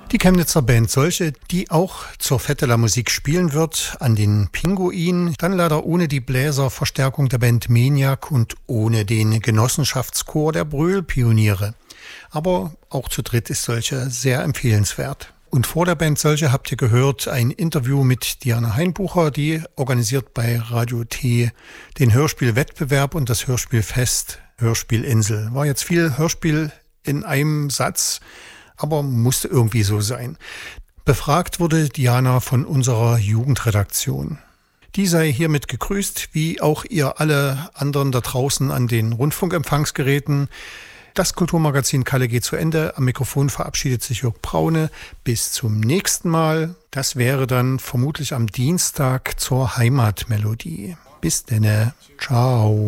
Die Chemnitzer Band Solche, die auch zur Fête de la Musique spielen wird, an den Pinguin, dann leider ohne die Bläserverstärkung der Band Maniac und ohne den Genossenschaftschor der Brühl-Pioniere. Aber auch zu dritt ist Solche sehr empfehlenswert. Und vor der Band Solche habt ihr gehört ein Interview mit Diana Heinbucher, die organisiert bei Radio T den Hörspielwettbewerb und das Hörspielfest Hörspielinsel. War jetzt viel Hörspiel in einem Satz, aber musste irgendwie so sein. Befragt wurde Diana von unserer Jugendredaktion. Die sei hiermit gegrüßt, wie auch ihr alle anderen da draußen an den Rundfunkempfangsgeräten. Das Kulturmagazin Kalle geht zu Ende. Am Mikrofon verabschiedet sich Jörg Braune. Bis zum nächsten Mal. Das wäre dann vermutlich am Dienstag zur Heimatmelodie. Bis denne. Ciao.